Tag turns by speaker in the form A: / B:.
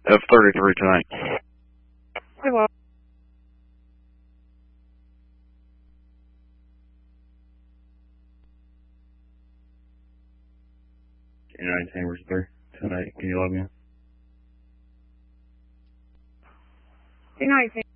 A: F33 tonight.
B: Hello.
A: United Chambers 3 tonight. Can you log me in?
B: United